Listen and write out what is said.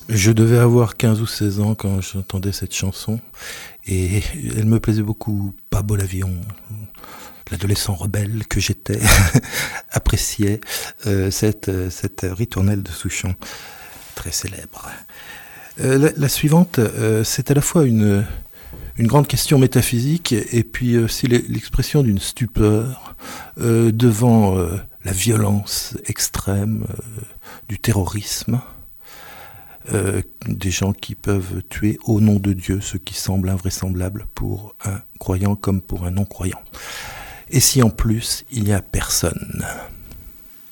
Je devais avoir 15 ou 16 ans quand j'entendais cette chanson et elle me plaisait beaucoup. Pablo Lavillon, l'adolescent rebelle que j'étais, appréciait cette ritournelle de Souchon, très célèbre. La suivante, c'est à la fois une grande question métaphysique et puis aussi l'expression d'une stupeur devant la violence extrême du terrorisme. Des gens qui peuvent tuer au nom de Dieu, ce qui semble invraisemblable pour un croyant comme pour un non-croyant. Et si en plus il n'y a personne ?